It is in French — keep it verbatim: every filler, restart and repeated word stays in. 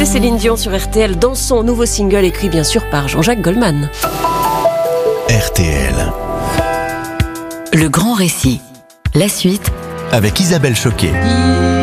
C'était Céline Dion sur R T L dans son nouveau single écrit bien sûr par Jean-Jacques Goldman. R T L. Le grand récit. La suite Avec Isabelle Choquet.